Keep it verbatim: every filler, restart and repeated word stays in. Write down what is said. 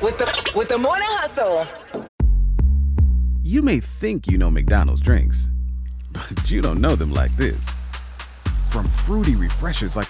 with the with the morning hustle. You may think you know McDonald's drinks, but you don't know them like this. From fruity refreshers like